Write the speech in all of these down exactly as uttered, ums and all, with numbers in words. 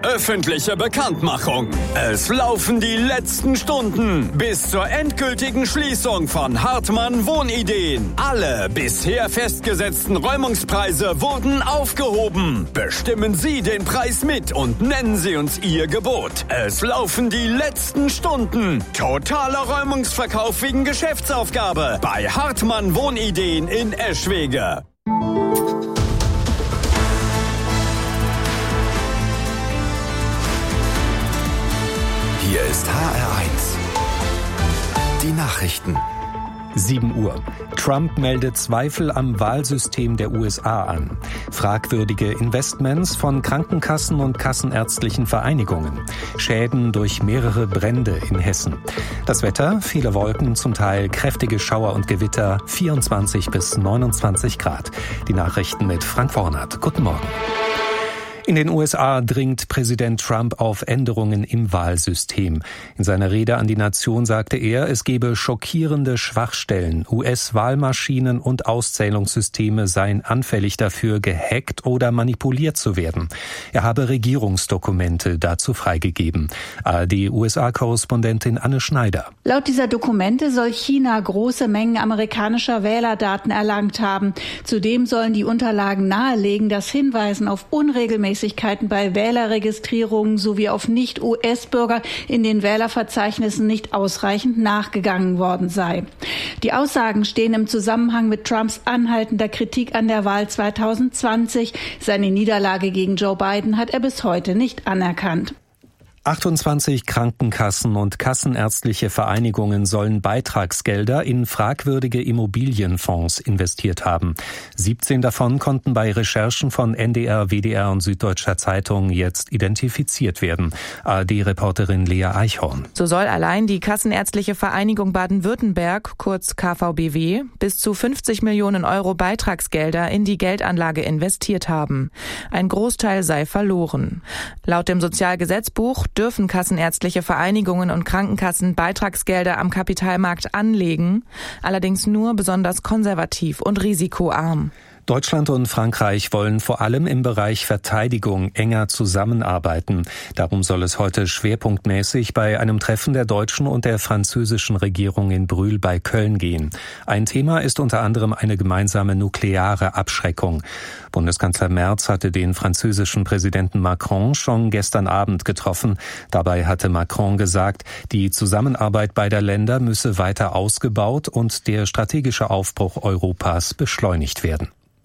Öffentliche Bekanntmachung. Es laufen die letzten Stunden bis zur endgültigen Schließung von Hartmann Wohnideen. Alle bisher festgesetzten Räumungspreise wurden aufgehoben. Bestimmen Sie den Preis mit und nennen Sie uns Ihr Gebot. Es laufen die letzten Stunden. Totaler Räumungsverkauf wegen Geschäftsaufgabe bei Hartmann Wohnideen in Eschwege. Hier ist H R eins. Die Nachrichten. sieben Uhr. Trump meldet Zweifel am Wahlsystem der U S A an. Fragwürdige Investments von Krankenkassen und kassenärztlichen Vereinigungen. Schäden durch mehrere Brände in Hessen. Das Wetter, viele Wolken, zum Teil kräftige Schauer und Gewitter, vierundzwanzig bis neunundzwanzig Grad. Die Nachrichten mit Frank Vornert. Guten Morgen. In den U S A dringt Präsident Trump auf Änderungen im Wahlsystem. In seiner Rede an die Nation sagte er, es gebe schockierende Schwachstellen. U S-Wahlmaschinen und Auszählungssysteme seien anfällig dafür, gehackt oder manipuliert zu werden. Er habe Regierungsdokumente dazu freigegeben. A R D-U S A-Korrespondentin Anne Schneider. Laut dieser Dokumente soll China große Mengen amerikanischer Wählerdaten erlangt haben. Zudem sollen die Unterlagen nahelegen, dass Hinweisen auf Unregelmäßigkeiten bei Wählerregistrierungen sowie auf Nicht-U S-Bürger in den Wählerverzeichnissen nicht ausreichend nachgegangen worden sei. Die Aussagen stehen im Zusammenhang mit Trumps anhaltender Kritik an der Wahl zwanzig zwanzig. Seine Niederlage gegen Joe Biden hat er bis heute nicht anerkannt. achtundzwanzig Krankenkassen und kassenärztliche Vereinigungen sollen Beitragsgelder in fragwürdige Immobilienfonds investiert haben. siebzehn davon konnten bei Recherchen von N D R, W D R und Süddeutscher Zeitung jetzt identifiziert werden. A R D-Reporterin Lea Eichhorn. So soll allein die Kassenärztliche Vereinigung Baden-Württemberg, kurz K V B W, bis zu fünfzig Millionen Euro Beitragsgelder in die Geldanlage investiert haben. Ein Großteil sei verloren. Laut dem Sozialgesetzbuch dürfen kassenärztliche Vereinigungen und Krankenkassen Beitragsgelder am Kapitalmarkt anlegen, allerdings nur besonders konservativ und risikoarm. Deutschland und Frankreich wollen vor allem im Bereich Verteidigung enger zusammenarbeiten. Darum soll es heute schwerpunktmäßig bei einem Treffen der deutschen und der französischen Regierung in Brühl bei Köln gehen. Ein Thema ist unter anderem eine gemeinsame nukleare Abschreckung. Bundeskanzler Merz hatte den französischen Präsidenten Macron schon gestern Abend getroffen. Dabei hatte Macron gesagt, die Zusammenarbeit beider Länder müsse weiter ausgebaut und der strategische Aufbruch Europas beschleunigt werden.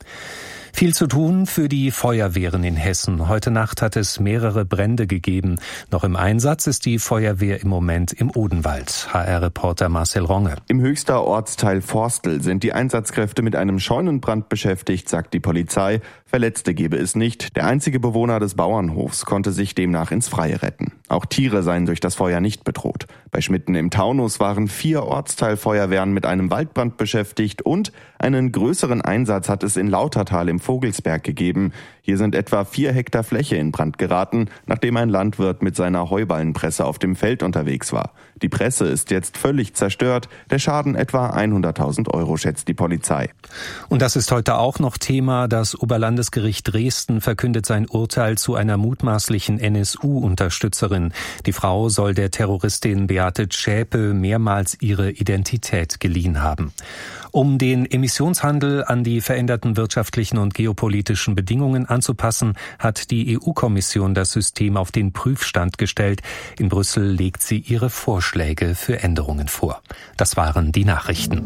Viel zu tun für die Feuerwehren in Hessen. Heute Nacht hat es mehrere Brände gegeben. Noch im Einsatz ist die Feuerwehr im Moment im Odenwald. H R-Reporter Marcel Ronge. Im Höchster Ortsteil Forstel sind die Einsatzkräfte mit einem Scheunenbrand beschäftigt, sagt die Polizei. Verletzte gebe es nicht. Der einzige Bewohner des Bauernhofs konnte sich demnach ins Freie retten. Auch Tiere seien durch das Feuer nicht bedroht. Bei Schmitten im Taunus waren vier Ortsteilfeuerwehren mit einem Waldbrand beschäftigt und einen größeren Einsatz hat es in Lautertal im Vogelsberg gegeben. Hier sind etwa vier Hektar Fläche in Brand geraten, nachdem ein Landwirt mit seiner Heuballenpresse auf dem Feld unterwegs war. Die Presse ist jetzt völlig zerstört. Der Schaden etwa hunderttausend Euro, schätzt die Polizei. Und das ist heute auch noch Thema. Das Oberlandesgericht Dresden verkündet sein Urteil zu einer mutmaßlichen N S U-Unterstützerin. Die Frau soll der Terroristin Beate Zschäpe mehrmals ihre Identität geliehen haben. Um den Emissionshandel an die veränderten wirtschaftlichen und geopolitischen Bedingungen anzupassen, hat die E U-Kommission das System auf den Prüfstand gestellt. In Brüssel legt sie ihre Vorschläge für Änderungen vor. Das waren die Nachrichten.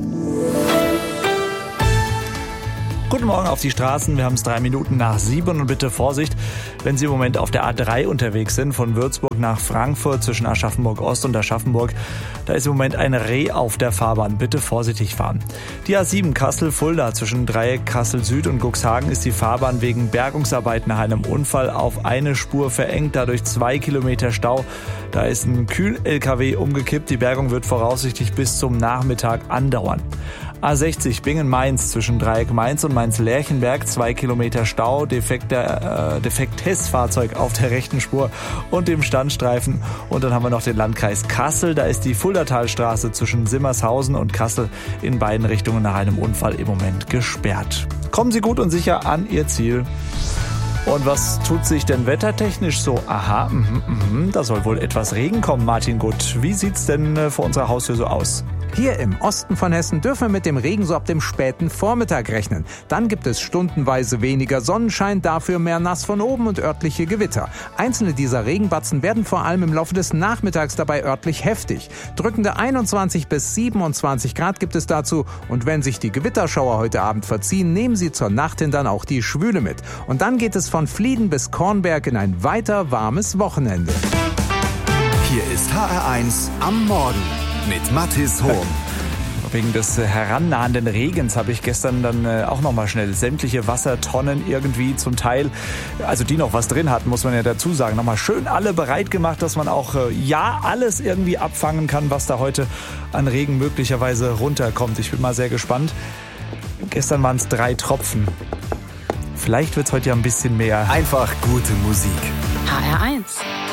Guten Morgen auf die Straßen. Wir haben es drei Minuten nach sieben und bitte Vorsicht, wenn Sie im Moment auf der A drei unterwegs sind, von Würzburg nach Frankfurt zwischen Aschaffenburg Ost und Aschaffenburg. Da ist im Moment ein Reh auf der Fahrbahn. Bitte vorsichtig fahren. Die A sieben Kassel-Fulda zwischen Dreieck Kassel Süd und Cuxhagen ist die Fahrbahn wegen Bergungsarbeiten nach einem Unfall auf eine Spur verengt, dadurch zwei Kilometer Stau. Da ist ein Kühl-L K W umgekippt. Die Bergung wird voraussichtlich bis zum Nachmittag andauern. A sechzig Bingen-Mainz zwischen Dreieck Mainz und Mainz-Lerchenberg, zwei Kilometer Stau, defekter, äh, defektes Fahrzeug auf der rechten Spur und dem Standstreifen. Und dann haben wir noch den Landkreis Kassel, da ist die Fuldatalstraße zwischen Simmershausen und Kassel in beiden Richtungen nach einem Unfall im Moment gesperrt. Kommen Sie gut und sicher an Ihr Ziel. Und was tut sich denn wettertechnisch so? Aha, mh, mh, da soll wohl etwas Regen kommen, Martin Gutt. Wie sieht's denn äh, vor unserer Haustür so aus? Hier im Osten von Hessen dürfen wir mit dem Regen so ab dem späten Vormittag rechnen. Dann gibt es stundenweise weniger Sonnenschein, dafür mehr Nass von oben und örtliche Gewitter. Einzelne dieser Regenbatzen werden vor allem im Laufe des Nachmittags dabei örtlich heftig. Drückende einundzwanzig bis siebenundzwanzig Grad gibt es dazu. Und wenn sich die Gewitterschauer heute Abend verziehen, nehmen sie zur Nacht hin dann auch die Schwüle mit. Und dann geht es von Flieden bis Kornberg in ein weiter warmes Wochenende. Hier ist H R eins am Morgen mit Mathis Hohm. Wegen des herannahenden Regens habe ich gestern dann auch nochmal schnell sämtliche Wassertonnen irgendwie zum Teil, also die noch was drin hatten, muss man ja dazu sagen, nochmal schön alle bereit gemacht, dass man auch ja alles irgendwie abfangen kann, was da heute an Regen möglicherweise runterkommt. Ich bin mal sehr gespannt. Gestern waren es drei Tropfen. Vielleicht wird es heute ja ein bisschen mehr. Einfach gute Musik. H R eins.